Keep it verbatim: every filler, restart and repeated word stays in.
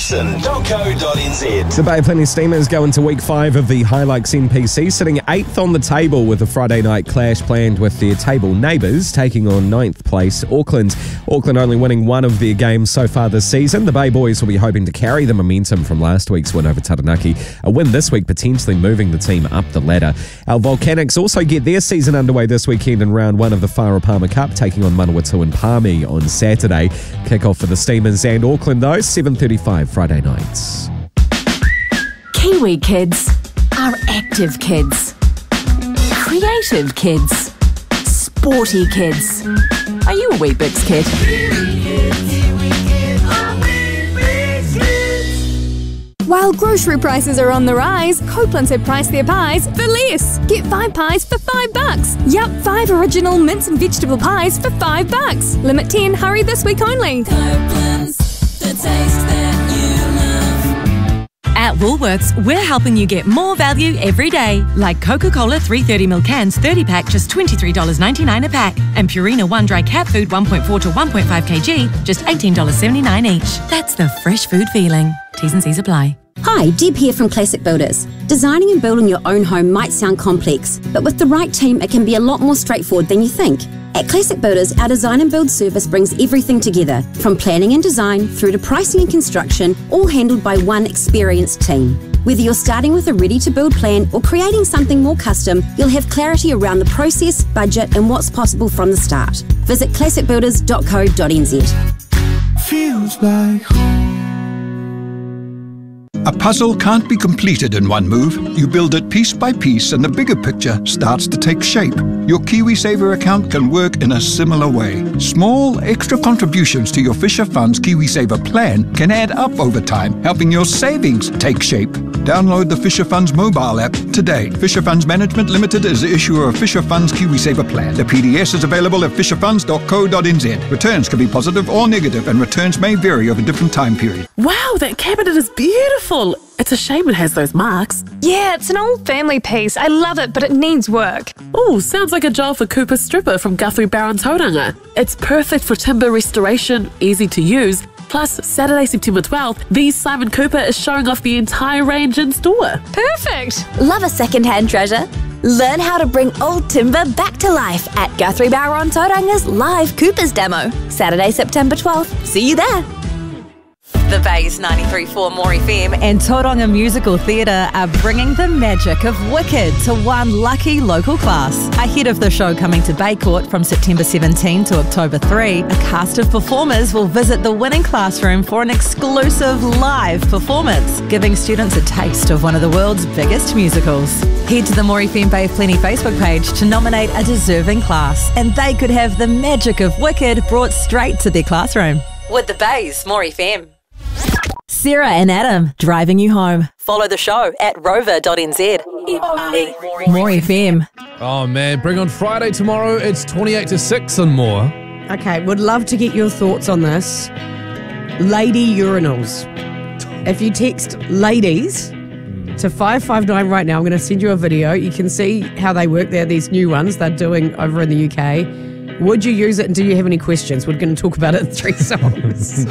Epson dot co dot n z. The Bay of Plenty Steamers go into week five of the Hilux N P C, sitting eighth on the table with a Friday night clash planned with their table neighbours, taking on ninth place Auckland. Auckland only winning one of their games so far this season. The Bay boys will be hoping to carry the momentum from last week's win over Taranaki. A win this week potentially moving the team up the ladder. Our Volcanics also get their season underway this weekend in round one of the Whara Palmer Cup, taking on Manawatu and Palmy on Saturday. Kick-off for the Steamers and Auckland, though, seven thirty-five Friday nights. Kiwi kids are active kids, creative kids, sporty kids. Are you a Weet-Bix kid? While grocery prices are on the rise, Copeland's have priced their pies for less. Get five pies for five bucks. Yup, five original mince and vegetable pies for five bucks. Limit ten, hurry this week only. Copeland's, the taste that you love. At Woolworths, we're helping you get more value every day. Like Coca-Cola three thirty mil cans thirty pack, just twenty-three dollars ninety-nine a pack. And Purina one dry cat food one point four to one point five kilograms, just eighteen dollars seventy-nine each. That's the fresh food feeling. T's and C's apply. Hi, Deb here from Classic Builders. Designing and building your own home might sound complex, but with the right team, it can be a lot more straightforward than you think. At Classic Builders, our design and build service brings everything together, from planning and design through to pricing and construction, all handled by one experienced team. Whether you're starting with a ready-to-build plan or creating something more custom, you'll have clarity around the process, budget, and what's possible from the start. Visit classic builders dot co dot n z. Feels like home. A puzzle can't be completed in one move. You build it piece by piece and the bigger picture starts to take shape. Your KiwiSaver account can work in a similar way. Small extra contributions to your Fisher Funds KiwiSaver plan can add up over time, helping your savings take shape. Download the Fisher Funds mobile app today. Fisher Funds Management Limited is the issuer of Fisher Funds KiwiSaver plan. The P D S is available at fisher funds dot co dot n z. Returns can be positive or negative, and returns may vary over different time periods. Wow, that cabinet is beautiful. It's a shame it has those marks. Yeah, it's an old family piece. I love it, but it needs work. Oh, sounds like a job for Cooper Stripper from Guthrie Barron Tauranga. It's perfect for timber restoration, easy to use. Plus, Saturday, September twelfth, the Simon Cooper is showing off the entire range in store. Perfect. Love a second-hand treasure? Learn how to bring old timber back to life at Guthrie Barron Tauranga's live Coopers demo. Saturday, September twelfth. See you there. The Bay's ninety-three point four More F M and Tauranga Musical Theatre are bringing the magic of Wicked to one lucky local class. Ahead of the show coming to Bay Court from September seventeenth to October third, a cast of performers will visit the winning classroom for an exclusive live performance, giving students a taste of one of the world's biggest musicals. Head to the More F M Bay of Plenty Facebook page to nominate a deserving class, and they could have the magic of Wicked brought straight to their classroom. With the Bay's More F M. Sarah and Adam, driving you home. Follow the show at rover dot n z. More F M. Oh man, bring on Friday tomorrow. It's twenty-eight to six and more. Okay, would love to get your thoughts on this. Lady urinals. If you text ladies to five five nine right now, I'm going to send you a video. You can see how they work. They're these new ones they're doing over in the U K. Would you use it, and do you have any questions? We're going to talk about it in three songs.